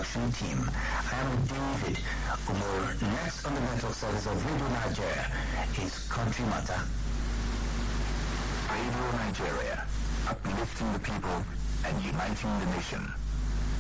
production team. I am David Umur. Next on the network service of Radio Nigeria is Country Matter. Radio Nigeria, uplifting the people and uniting the nation.